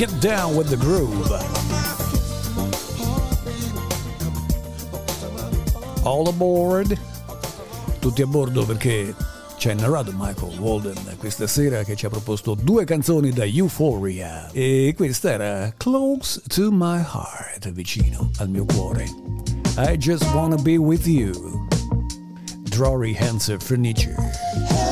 Get Down with the Groove. All aboard. Tutti a bordo perché ci ha narrato Michael Walden questa sera, che ci ha proposto 2 canzoni da Euphoria, e questa era Close to My Heart, vicino al mio cuore. I Just Wanna Be With You, Drury Hanser Furniture.